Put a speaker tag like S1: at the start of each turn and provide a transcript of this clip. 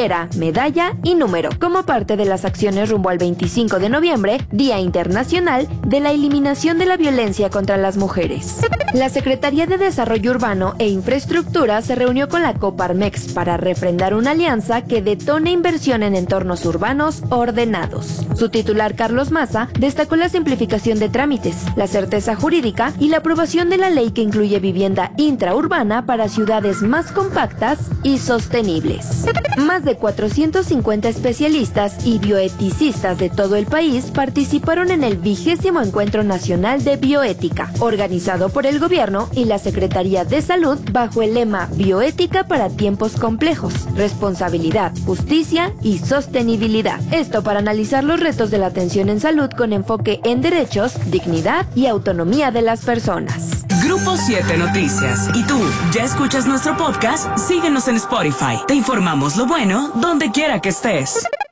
S1: playera, medalla y número, como parte de las acciones rumbo al 25 de noviembre, Día Internacional de la Eliminación de la Violencia contra las Mujeres. La Secretaría de Desarrollo Urbano e Infraestructura se reunió con la Coparmex para refrendar una alianza que detone inversión en entornos urbanos ordenados. Su titular, Carlos Maza, destacó la simplificación de trámites, la certeza jurídica y la aprobación de la ley que incluye vivienda intraurbana para ciudades más compactas y sostenibles. Más de 450 especialistas y bioeticistas de todo el país participaron en el 20º Encuentro Nacional de Bioética, organizado por el Gobierno y la Secretaría de Salud bajo el lema Bioética para tiempos complejos, responsabilidad, justicia y sostenibilidad. Esto para analizar los retos de la atención en salud con enfoque en derechos, dignidad y autonomía de las personas.
S2: Grupo 7 Noticias. ¿Y tú, ya escuchas nuestro podcast? Síguenos en Spotify. Te informamos lo bueno donde quiera que estés.